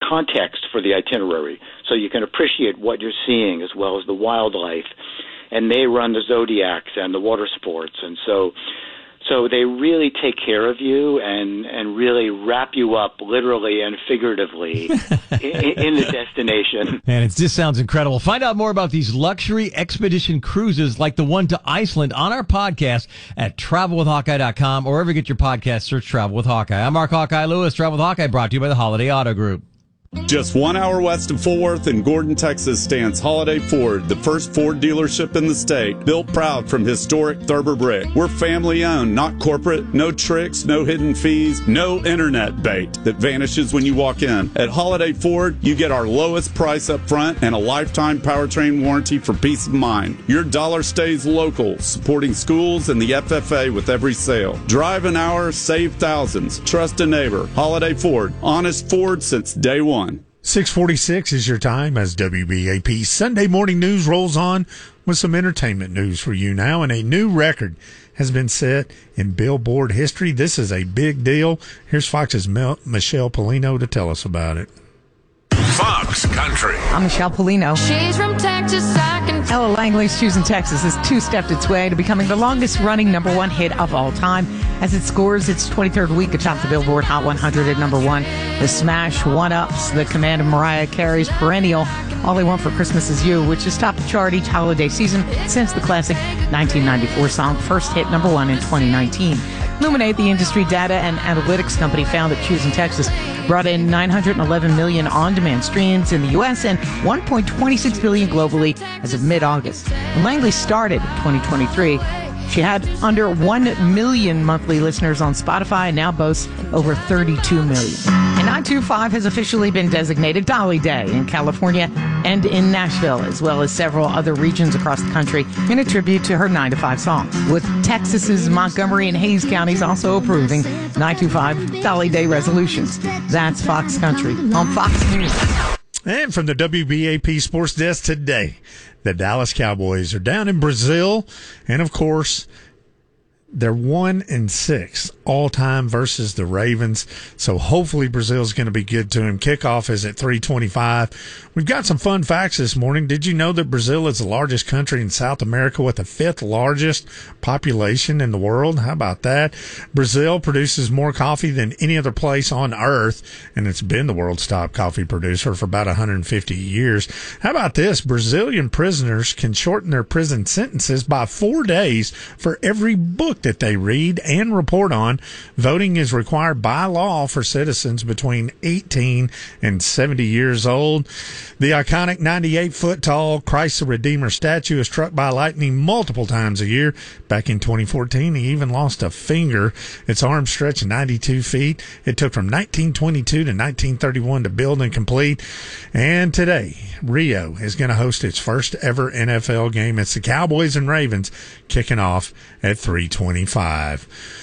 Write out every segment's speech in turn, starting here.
context for the itinerary, so you can appreciate what you're seeing as well as the wildlife. And they run the zodiacs and the water sports, and so they really take care of you and really wrap you up literally and figuratively in the destination. And it just sounds incredible. Find out more about these luxury expedition cruises like the one to Iceland on our podcast at travelwithhawkeye.com, or wherever you get your podcast, search Travel with Hawkeye. I'm Mark Hawkeye Lewis. Travel with Hawkeye brought to you by the Holiday Auto Group. Just 1 hour west of Fort Worth in Gordon, Texas, stands Holiday Ford, the first Ford dealership in the state, built proud from historic Thurber brick. We're family owned, not corporate. No tricks, no hidden fees, no internet bait that vanishes when you walk in. At Holiday Ford, you get our lowest price up front and a lifetime powertrain warranty for peace of mind. Your dollar stays local, supporting schools and the FFA with every sale. Drive an hour, save thousands. Trust a neighbor. Holiday Ford, honest Ford since day one. 6:46 is your time as WBAP Sunday Morning News rolls on with some entertainment news for you now. And a new record has been set in Billboard history. This is a big deal. Here's Fox's Michelle Polino to tell us about it. Fox Country. I'm Michelle Polino. She's from Texas, I can. Ella Langley's Choosing Texas has two-stepped its way to becoming the longest-running number one hit of all time as it scores its 23rd week atop the Billboard Hot 100 at number one. The smash one-ups the command of Mariah Carey's perennial All I Want for Christmas Is You, which has topped the chart each holiday season since the classic 1994 song first hit number one in 2019. Luminate, the industry data and analytics company, found that Choosing Texas brought in 911 million on-demand streams in the U.S. and 1.26 billion globally as of mid-August. When Langley started in 2023, she had under 1 million monthly listeners on Spotify and now boasts over 32 million. And 925 has officially been designated Dolly Day in California and in Nashville, as well as several other regions across the country, in a tribute to her 9 to 5 song. With Texas's Montgomery and Hayes counties also approving 925 Dolly Day resolutions. That's Fox Country on Fox News. And from the WBAP Sports Desk today, the Dallas Cowboys are down in Brazil, and of course, they're 1-6 all-time versus the Ravens. So hopefully Brazil's going to be good to him. Kickoff is at 3:25. We've got some fun facts this morning. Did you know that Brazil is the largest country in South America with the 5th largest population in the world? How about that? Brazil produces more coffee than any other place on earth, and it's been the world's top coffee producer for about 150 years. How about this? Brazilian prisoners can shorten their prison sentences by 4 days for every book that they read and report on. Voting is required by law for citizens between 18 and 70 years old. The iconic 98-foot-tall Christ the Redeemer statue is struck by lightning multiple times a year. Back in 2014, he even lost a finger. Its arms stretch 92 feet. It took from 1922 to 1931 to build and complete. And today, Rio is going to host its first ever NFL game. It's the Cowboys and Ravens kicking off at 3:25.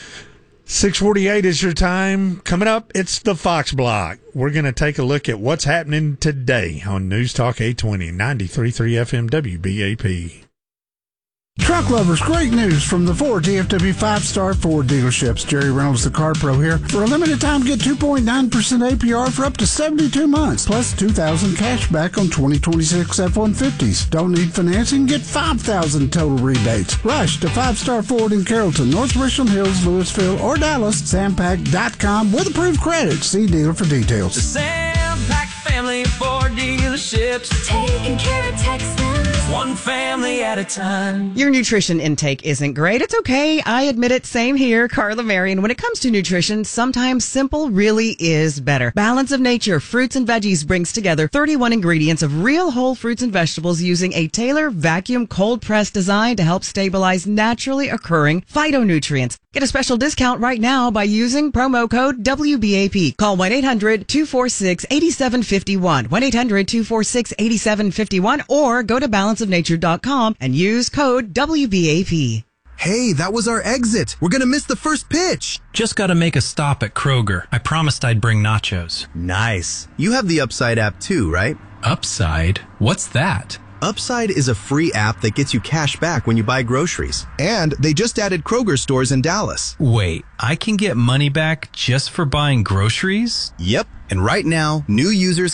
6:48 is your time. Coming up, it's the Fox Block. We're going to take a look at what's happening today on News Talk 820, 93.3 FM WBAP. Truck lovers, great news from the Ford DFW 5-star Ford dealerships. Jerry Reynolds, the Car Pro here. For a limited time, get 2.9% APR for up to 72 months, plus $2,000 cash back on 2026 F-150s. Don't need financing? Get $5,000 total rebates. Rush to 5-star Ford in Carrollton, North Richland Hills, Louisville, or Dallas. Sampac.com with approved credit. See dealer for details. The Sampac family Ford dealerships, Taking care of Texans. one family at a time. Your nutrition intake isn't great. It's okay. I admit it. Same here. Carla Marion. When it comes to nutrition, sometimes simple really is better. Balance of Nature Fruits and Veggies brings together 31 ingredients of real whole fruits and vegetables using a Taylor vacuum cold press design to help stabilize naturally occurring phytonutrients. Get a special discount right now by using promo code WBAP. Call 1-800-246-8751, 1-800-246-8751, or go to balanceofnature.com and use code WBAP. Hey, that was our exit. We're going to miss the first pitch. Just got to make a stop at Kroger. I promised I'd bring nachos. Nice. You have the Upside app too, right? Upside? What's that? Upside is a free app that gets you cash back when you buy groceries. And they just added Kroger stores in Dallas. Wait, I can get money back just for buying groceries? Yep. And right now, new users